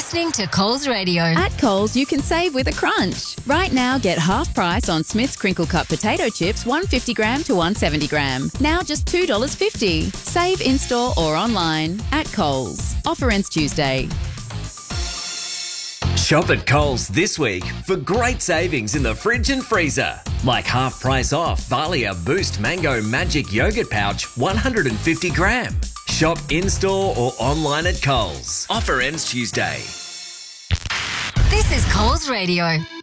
listening to Coles Radio. At Coles, you can save with a crunch. Right now, get half price on Smith's Crinkle Cut potato chips, 150 gram to 170 gram. Now just $2.50. Save in-store or online at Coles. Offer ends Tuesday. Shop at Coles this week for great savings in the fridge and freezer. Like half price off Valia Boost Mango Magic Yogurt Pouch 150 gram. Shop in-store or online at Coles. Offer ends Tuesday. This is Coles Radio.